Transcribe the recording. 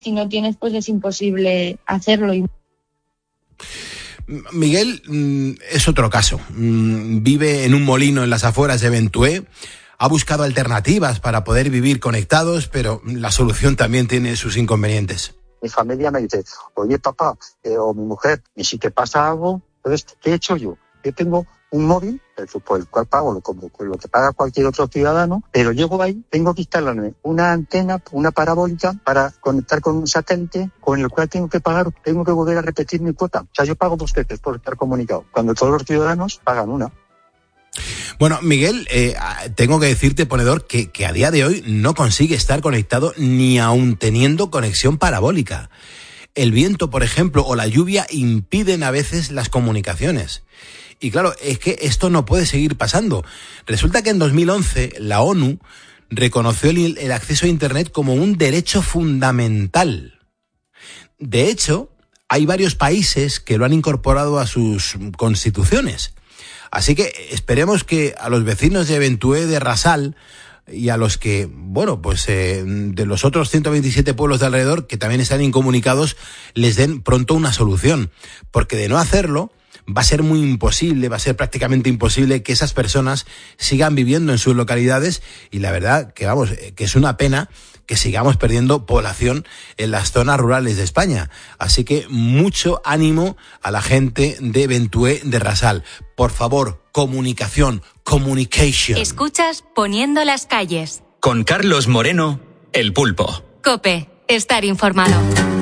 Si no tienes, pues es imposible hacerlo. Miguel es otro caso. Vive en un molino en las afueras de Bentué. Ha buscado alternativas para poder vivir conectados, pero la solución también tiene sus inconvenientes. Mi familia me dice, oye papá, o mi mujer, y si te pasa algo, entonces, ¿qué he hecho yo? Yo tengo un móvil, por el cual pago como lo que paga cualquier otro ciudadano, pero llego ahí, tengo que instalarme una antena, una parabólica, para conectar con un satélite con el cual tengo que volver a repetir mi cuota. O sea, yo pago 2 veces por estar comunicado, cuando todos los ciudadanos pagan una. Bueno, Miguel, tengo que decirte, ponedor, que a día de hoy no consigue estar conectado ni aun teniendo conexión parabólica. El viento, por ejemplo, o la lluvia impiden a veces las comunicaciones. Y claro, es que esto no puede seguir pasando. Resulta que en 2011 la ONU reconoció el acceso a Internet como un derecho fundamental. De hecho, hay varios países que lo han incorporado a sus constituciones. Así que esperemos que a los vecinos de Bentué de Rasal y a los que, de los otros 127 pueblos de alrededor que también están incomunicados, les den pronto una solución. Porque de no hacerlo, va a ser va a ser prácticamente imposible que esas personas sigan viviendo en sus localidades y la verdad que es una pena que sigamos perdiendo población en las zonas rurales de España. Así que mucho ánimo a la gente de Bentué de Rasal. Por favor, communication. Escuchas Poniendo las calles. Con Carlos Moreno, El Pulpo. COPE, estar informado.